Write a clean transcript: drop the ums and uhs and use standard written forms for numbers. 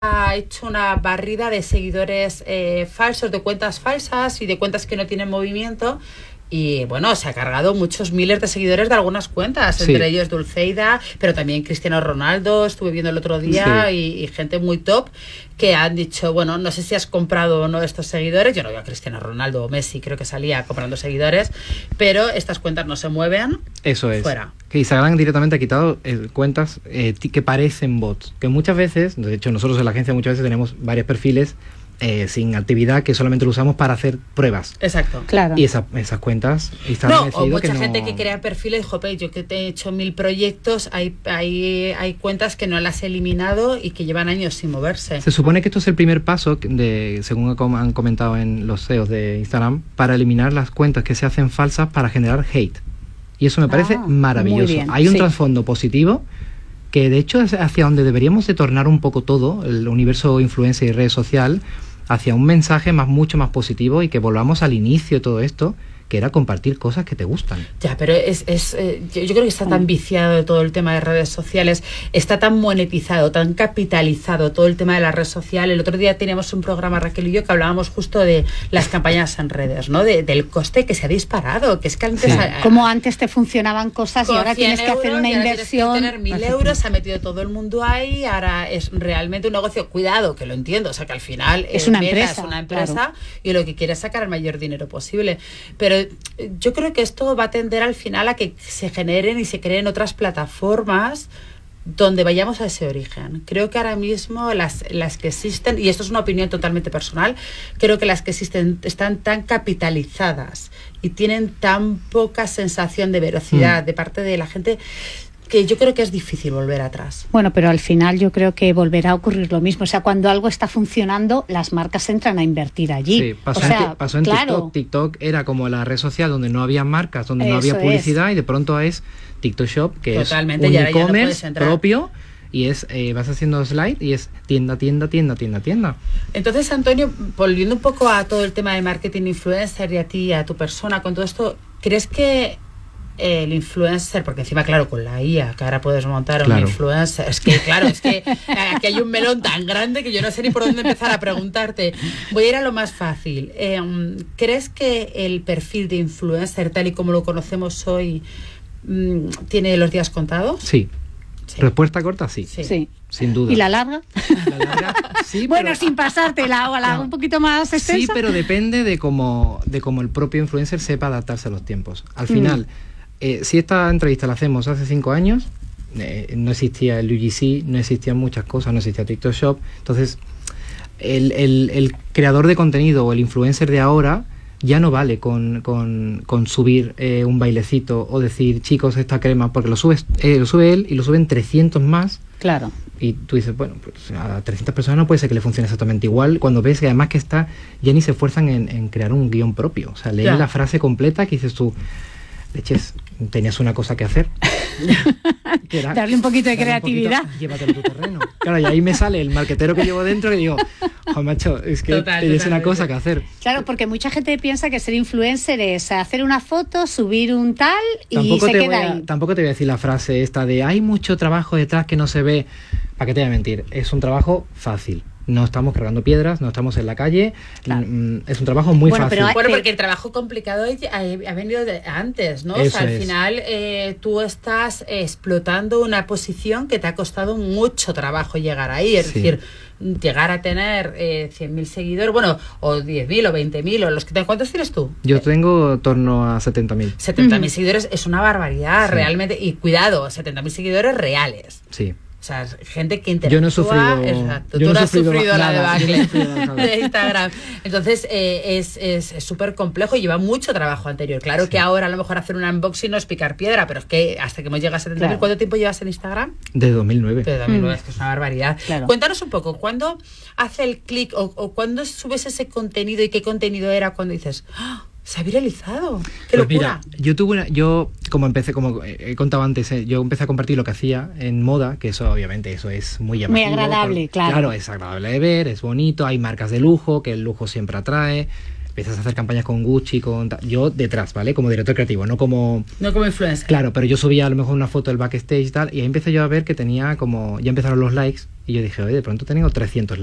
ha hecho una barrida de seguidores falsos, de cuentas falsas y de cuentas que no tienen movimiento. Y bueno, se ha cargado muchos miles de seguidores de algunas cuentas, entre ellos Dulceida, pero también Cristiano Ronaldo, estuve viendo el otro día, y gente muy top que han dicho, bueno, no sé si has comprado o no estos seguidores. Yo no veo a Cristiano Ronaldo o Messi, creo que salía comprando seguidores, pero estas cuentas no se mueven. Eso es. Fuera. Que Instagram directamente ha quitado cuentas que parecen bots, que muchas veces, de hecho nosotros en la agencia muchas veces tenemos varios perfiles sin actividad que solamente lo usamos para hacer pruebas. Exacto. Claro. Y esas cuentas Instagram o mucha que gente que crea perfiles, jope, yo que te he hecho 1000 proyectos, hay cuentas que no las he eliminado y que llevan años sin moverse. Se supone que esto es el primer paso, según han comentado en los CEOs de Instagram, para eliminar las cuentas que se hacen falsas para generar hate. Y eso me parece maravilloso. Hay un trasfondo positivo que de hecho es hacia donde deberíamos de tornar un poco todo, el universo influencer y red social, hacia un mensaje mucho más positivo y que volvamos al inicio de todo esto, que era compartir cosas que te gustan. Ya, pero yo creo que está tan viciado todo el tema de redes sociales, está tan monetizado, tan capitalizado todo el tema de la red social. El otro día teníamos un programa, Raquel y yo, que hablábamos justo de las campañas en redes, ¿no? Del coste que se ha disparado, que es que antes... Como antes te funcionaban cosas y ahora tienes que hacer una inversión. Tienes que tener 1000 euros, se ha metido todo el mundo ahí, ahora es realmente un negocio. Cuidado, que lo entiendo, o sea que al final es una empresa, claro, y lo que quiere es sacar el mayor dinero posible. Pero yo creo que esto va a tender al final a que se generen y se creen otras plataformas donde vayamos a ese origen. Creo que ahora mismo las que existen, y esto es una opinión totalmente personal, creo que las que existen están tan capitalizadas y tienen tan poca sensación de veracidad de parte de la gente, que yo creo que es difícil volver atrás. Bueno, pero al final yo creo que volverá a ocurrir lo mismo. O sea, cuando algo está funcionando, las marcas entran a invertir allí. Sí, pasó en TikTok. TikTok era como la red social donde no había marcas, donde no había publicidad, y de pronto es TikTok Shop, que totalmente, es un e-commerce propio, y es vas haciendo slide y es tienda. Entonces, Antonio, volviendo un poco a todo el tema de marketing influencer y a ti, a tu persona, con todo esto, ¿crees que el influencer, porque encima, claro, con la IA, que ahora puedes montar un influencer, es que aquí hay un melón tan grande que yo no sé ni por dónde empezar a preguntarte. Voy a ir a lo más fácil. ¿Crees que el perfil de influencer, tal y como lo conocemos hoy, tiene los días contados? Sí. Respuesta corta, sí. Sin duda. ¿Y la larga? Sí, bueno, pero, sin pasarte, la hago un poquito más extensa. Sí, pero depende de cómo el propio influencer sepa adaptarse a los tiempos. Al final, si esta entrevista la hacemos hace 5 años, no existía el UGC, no existían muchas cosas, no existía TikTok Shop. Entonces, el creador de contenido o el influencer de ahora ya no vale con subir un bailecito o decir, chicos, esta crema, porque lo sube él y lo suben 300 más. Claro. Y tú dices, bueno, pues a 300 personas no puede ser que le funcione exactamente igual, cuando ves que además que ya ni se esfuerzan en crear un guión propio. O sea, leen la frase completa que dices tú, leches, tenías una cosa que hacer. Darle un poquito de creatividad. Llévatelo a tu terreno. Claro, y ahí me sale el marquetero que llevo dentro y digo, macho, es que tienes una cosa que hacer. Claro, porque mucha gente piensa que ser influencer es hacer una foto, subir un tal y se queda ahí. Tampoco te voy a decir la frase esta de hay mucho trabajo detrás que no se ve. ¿Para qué te voy a mentir? Es un trabajo fácil. No estamos cargando piedras, no estamos en la calle. Claro. Es un trabajo muy fácil. Bueno, porque el trabajo complicado ha venido antes, ¿no? Eso al final tú estás explotando una posición que te ha costado mucho trabajo llegar ahí. Es decir, llegar a tener 100.000 seguidores, bueno, o 10.000 o 20.000 o los que ¿cuántos tienes tú? Yo tengo en torno a 70.000. 70.000 seguidores es una barbaridad, realmente. Y cuidado, 70.000 seguidores reales. Sí. O sea, gente que interactúa. Yo no he sufrido. Exacto. Tú no has sufrido la debacle de Instagram. Entonces, es súper complejo y lleva mucho trabajo anterior. Claro que ahora a lo mejor hacer un unboxing no es picar piedra, pero es que hasta que hemos llegado a 70.000, ¿cuánto tiempo llevas en Instagram? De 2009. De 2009, es que es una barbaridad. Claro. Cuéntanos un poco, ¿cuándo hace el clic o cuándo subes ese contenido y qué contenido era cuando dices, ¡oh! Se ha viralizado. ¡Qué locura! Mira, yo como he contado antes, yo empecé a compartir lo que hacía en moda, que eso obviamente eso es muy llamativo. Muy agradable, claro. Claro, es agradable de ver, es bonito, hay marcas de lujo, que el lujo siempre atrae. empiezas a hacer campañas con Gucci, yo detrás, ¿vale? Como director creativo, no como influencer. Claro, pero yo subía a lo mejor una foto del backstage y tal, y ahí empecé yo a ver que tenía como, ya empezaron los likes, y yo dije, oye, de pronto tengo 300